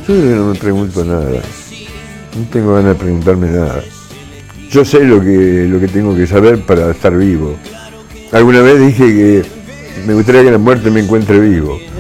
Yo no me pregunto nada. No tengo ganas de preguntarme nada. Yo sé lo que tengo que saber para estar vivo. Alguna vez dije que me gustaría que la muerte me encuentre vivo.